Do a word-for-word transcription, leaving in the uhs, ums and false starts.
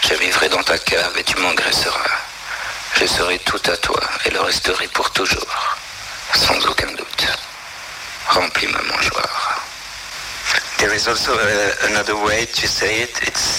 Je vivrai dans ta cave et tu m'engraisseras. Je serai tout à toi et le resterai pour toujours, sans aucun doute. Remplis ma mangeoire. There is also a, another way to say it. It's